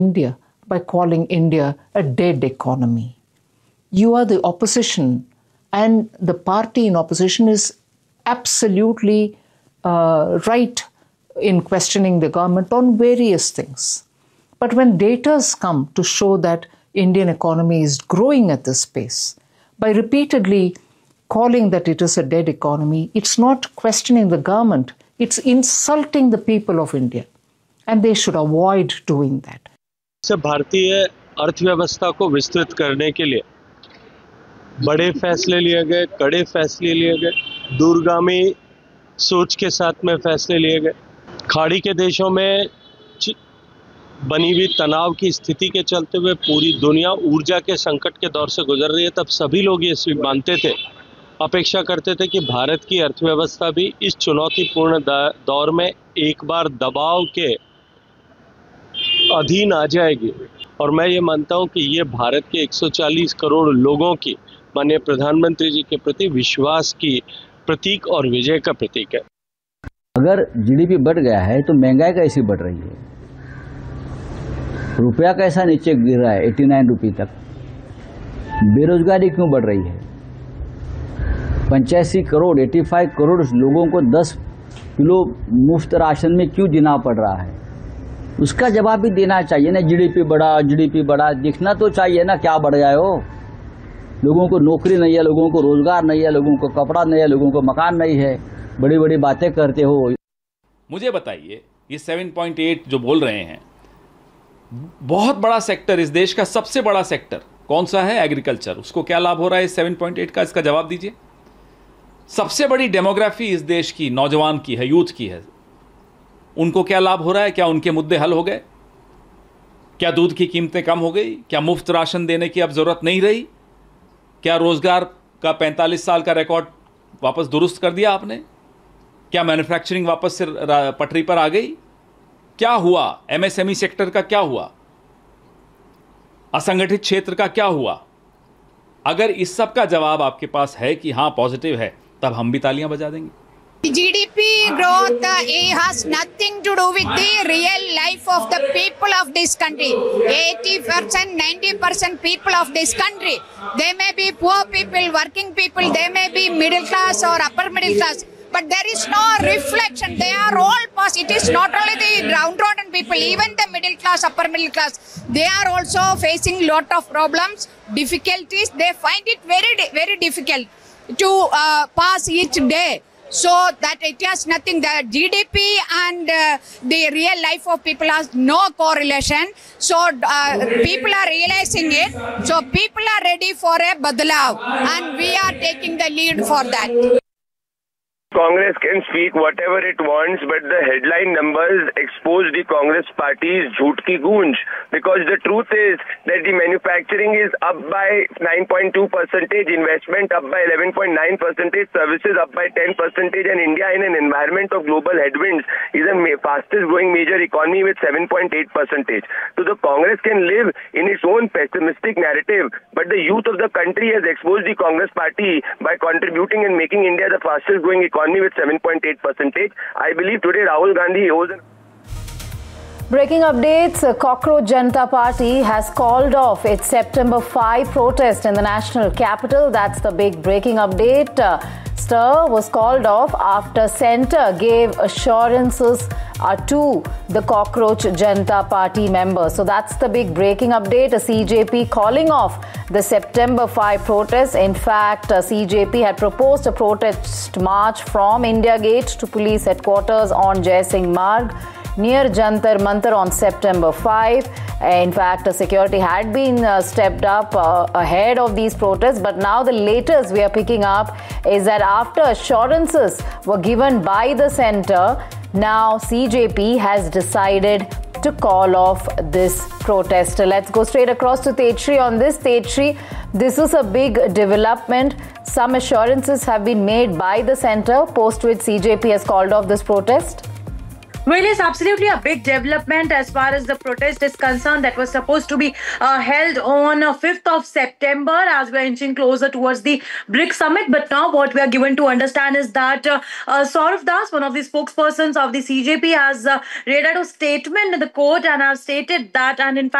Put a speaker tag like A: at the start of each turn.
A: India by calling India a dead economy. You are the opposition, and the party in opposition is absolutely right in questioning the government on various things. But when data come to show that Indian economy is growing at this pace, by repeatedly calling that it is a dead economy, it's not questioning the government, it's insulting the people of India. And they should avoid doing that.
B: भारतीय अर्थव्यवस्था को विस्तृत करने के लिए बड़े फैसले लिए गए, कड़े फैसले लिए गए, दूरगामी सोच के साथ में फैसले लिए गए। खाड़ी के देशों में बनी हुई तनाव की स्थिति के चलते हुए पूरी दुनिया ऊर्जा के संकट के दौर से गुजर रही है। तब सभी लोग ये मानते थे, अपेक्षा करते थे कि भारत की अर्थव्यवस्था भी इस चुनौतीपूर्ण दौर में एक बार दबाव के अधीन आ जाएगी। और मैं ये मानता हूँ कि ये भारत के 140 करोड़ लोगों की माननीय प्रधानमंत्री जी के प्रति विश्वास की प्रतीक और विजय का प्रतीक है।
C: अगर जीडीपी बढ़ गया है तो महंगाई कैसी बढ़ रही है, रुपया कैसा नीचे गिर रहा है 89 रुपये तक, बेरोजगारी क्यों बढ़ रही है, 85 करोड़ 85 करोड़ लोगों को 10 किलो मुफ्त राशन में क्यों जीना पड़ रहा है, उसका जवाब भी देना चाहिए ना। जीडीपी बढ़ा दिखना तो चाहिए ना, क्या बढ़ जाए हो। लोगों को नौकरी नहीं है, लोगों को रोजगार नहीं है, लोगों को कपड़ा नहीं है, लोगों को मकान नहीं है, बड़ी बड़ी बातें करते हो।
D: मुझे बताइए, ये 7.8 जो बोल रहे हैं, बहुत बड़ा सेक्टर, इस देश का सबसे बड़ा सेक्टर कौन सा है? एग्रीकल्चर। उसको क्या लाभ हो रहा है इस 7.8 का? इसका जवाब दीजिए। सबसे बड़ी डेमोग्राफी इस देश की नौजवान की है, यूथ की है, उनको क्या लाभ हो रहा है? क्या उनके मुद्दे हल हो गए? क्या दूध की कीमतें कम हो गई? क्या मुफ्त राशन देने की अब जरूरत नहीं रही? क्या रोजगार का 45 साल का रिकॉर्ड वापस दुरुस्त कर दिया आपने? क्या मैन्युफैक्चरिंग वापस से पटरी पर आ गई? क्या हुआ? एमएसएमई सेक्टर का क्या हुआ? असंगठित क्षेत्र का क्या हुआ? अगर इस सब का जवाब आपके पास है कि हां पॉजिटिव है, तब हम भी तालियां बजा देंगे।
E: GDP growth has nothing to do with the real life of the people of this country. 80%, 90% people of this country, they may be poor people, working people, they may be middle class or upper middle class, but there is no reflection. They are all past. It is not only the downtrodden people, even the middle class, upper middle class, they are also facing lot of problems, difficulties. They find it very difficult to pass each day. So that it has nothing, the GDP and the real life of people has no correlation. So people are realizing it. So people are ready for a badlav, and we are taking the lead for that.
F: Congress can speak whatever it wants, but the headline numbers expose the Congress party's jhoot ki goonj. Because the truth is that the manufacturing is up by 9.2%, investment up by 11.9%, services up by 10%, and India in an environment of global headwinds is the fastest growing major economy with 7.8%. So the Congress can live in its own pessimistic narrative, but the youth of the country has exposed the Congress party by contributing and making India the fastest growing economy with 7.8%. I believe today Rahul Gandhi owes an...
G: Breaking updates, Cockroach Janata Party has called off its September 5 protest in the national capital. That's the big breaking update. Stir was called off after Centre gave assurances to the Cockroach Janata Party members. So that's the big breaking update. A CJP calling off the September 5 protest. In fact, CJP had proposed a protest march from India Gate to police headquarters on Jai Singh Marg near Jantar Mantar on September 5. In fact, security had been stepped up ahead of these protests, but now the latest we are picking up is that after assurances were given by the centre, now CJP has decided to call off this protest. Let's go straight across to Tetri on this. Tetri, this is a big development. Some assurances have been made by the centre, post which CJP has called off this protest.
H: Well, it's absolutely a big development as far as the protest is concerned that was supposed to be held on 5th of September as we're inching closer towards the BRICS summit. But now what we are given to understand is that Saurav Das, one of the spokespersons of the CJP, has read out a statement in the court and has stated that, and in fact,